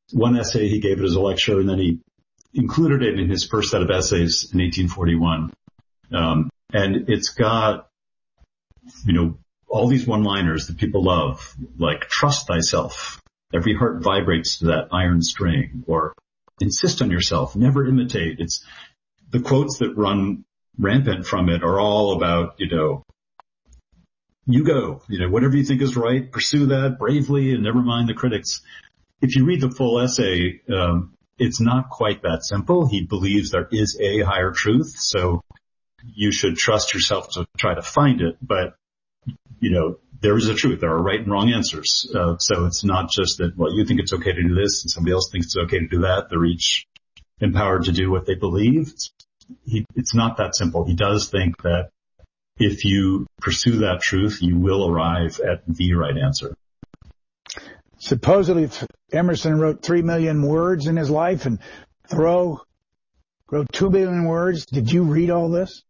one essay he gave it as a lecture, and then he included it in his first set of essays in 1841. And it's got, all these one-liners that people love, like trust thyself. Every heart vibrates to that iron string, or insist on yourself, never imitate. It's the quotes that run rampant from it are all about, you go, whatever you think is right, pursue that bravely and never mind the critics. If you read the full essay, it's not quite that simple. He believes there is a higher truth, so you should trust yourself to try to find it. But, there is a truth. There are right and wrong answers. So it's not just that, well, you think it's okay to do this and somebody else thinks it's okay to do that. They're each empowered to do what they believe. It's not that simple. He does think that if you pursue that truth, you will arrive at the right answer. Supposedly Emerson wrote 3 million words in his life, and Thoreau wrote 2 billion words. Did you read all this?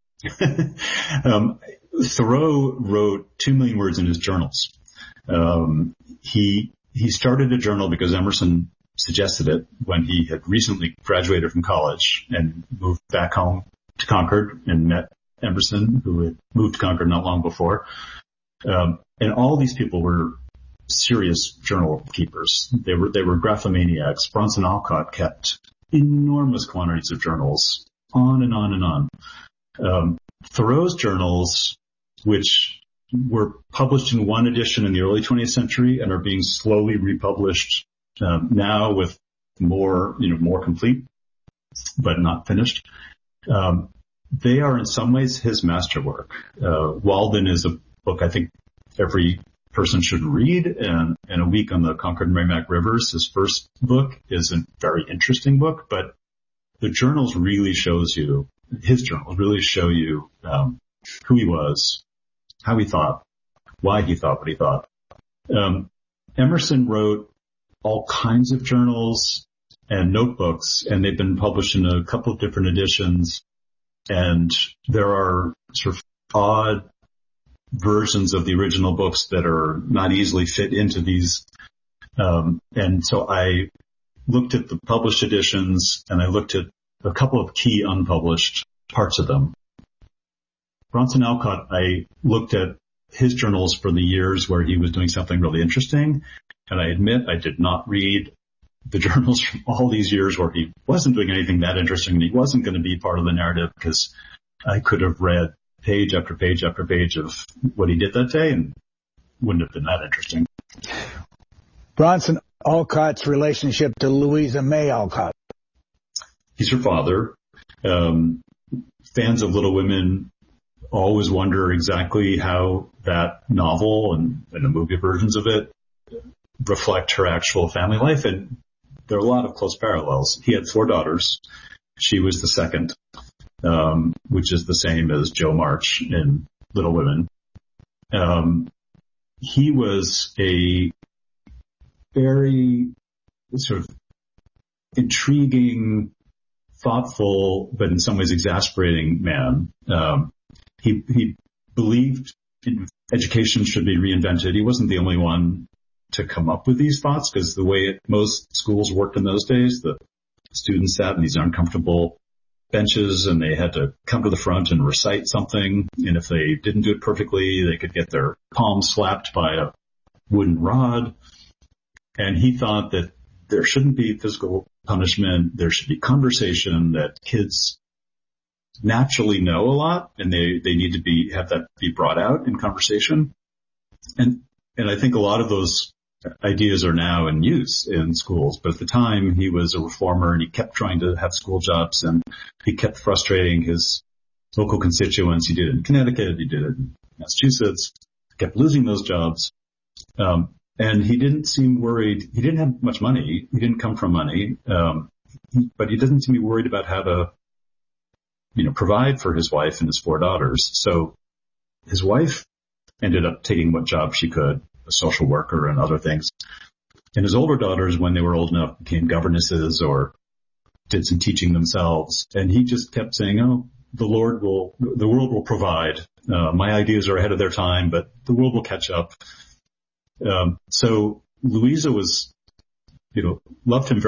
Thoreau wrote 2 million words in his journals. He started a journal because Emerson suggested it when he had recently graduated from college and moved back home to Concord and met Emerson, who had moved to Concord not long before. And all these people were serious journal keepers. They were graphomaniacs. Bronson Alcott kept enormous quantities of journals, on and on and on. Thoreau's journals, which were published in one edition in the early 20th century and are being slowly republished now with more complete, but not finished. They are in some ways his masterwork. Walden is a book I think every person should read, and A Week on the Concord and Merrimack Rivers, his first book, is a very interesting book, but the journals really his journals really show you who he was, how he thought, why he thought what he thought. Emerson wrote all kinds of journals and notebooks, and they've been published in a couple of different editions, and there are sort of odd versions of the original books that are not easily fit into these. And so I looked at the published editions, and I looked at a couple of key unpublished parts of them. Bronson Alcott, I looked at his journals for the years where he was doing something really interesting, and I admit I did not read the journals from all these years where he wasn't doing anything that interesting and he wasn't going to be part of the narrative, because I could have read page after page after page of what he did that day and wouldn't have been that interesting. Bronson Alcott's relationship to Louisa May Alcott. He's her father. Fans of Little Women always wonder exactly how that novel and the movie versions of it reflect her actual family life, and there are a lot of close parallels. He had 4 daughters. She was the second, which is the same as Jo March in Little Women. He was a very sort of intriguing, thoughtful, but in some ways exasperating man. He believed education should be reinvented. He wasn't the only one to come up with these thoughts, because the way most schools worked in those days, the students sat in these uncomfortable benches and they had to come to the front and recite something. And if they didn't do it perfectly, they could get their palms slapped by a wooden rod. And he thought that there shouldn't be physical punishment. There should be conversation, that kids naturally know a lot and they need to have that be brought out in conversation. And I think a lot of those ideas are now in use in schools, but at the time he was a reformer and he kept trying to have school jobs and he kept frustrating his local constituents. He did it in Connecticut, he did it in Massachusetts, kept losing those jobs. And he didn't seem worried. He didn't have much money. He didn't come from money. But he doesn't seem to be worried about how to, provide for his wife and his 4 daughters. So his wife ended up taking what job she could, a social worker and other things. And his older daughters, when they were old enough, became governesses or did some teaching themselves. And he just kept saying, the world will provide. My ideas are ahead of their time, but the world will catch up. So Louisa was, loved him very